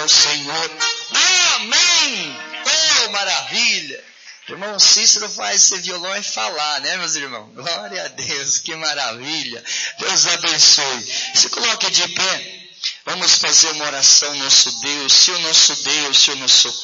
ao Senhor. Amém! Oh, maravilha! Irmão Cícero faz esse violão é falar, né, meus irmãos? Glória a Deus, que maravilha! Deus abençoe. Se coloque de pé. Vamos fazer uma oração ao nosso Deus. Se o nosso Deus, se o nosso